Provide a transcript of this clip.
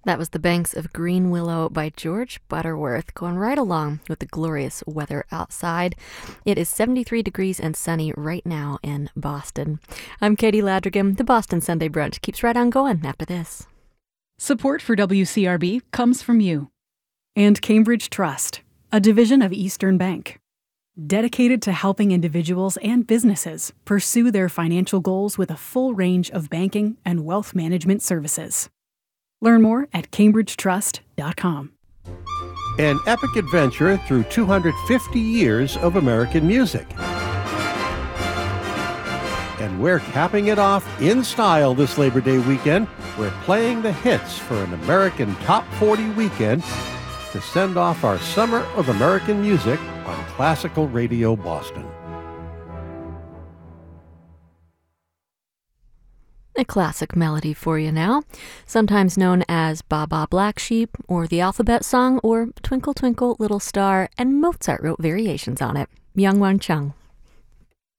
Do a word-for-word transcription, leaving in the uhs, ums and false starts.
That was The Banks of Green Willow by George Butterworth, going right along with the glorious weather outside. It is seventy-three degrees and sunny right now in Boston. I'm Katie Ladrigan. The Boston Sunday Brunch keeps right on going after this. Support for W C R B comes from you and Cambridge Trust, a division of Eastern Bank, dedicated to helping individuals and businesses pursue their financial goals with a full range of banking and wealth management services. Learn more at cambridge trust dot com. An epic adventure through two hundred fifty years of American music. And we're capping it off in style this Labor Day weekend. We're playing the hits for an American Top forty weekend to send off our Summer of American Music on Classical Radio Boston. A classic melody for you now, sometimes known as Baa Baa Black Sheep or the Alphabet Song or Twinkle Twinkle Little Star, and Mozart wrote variations on it. Myung Whun Chung.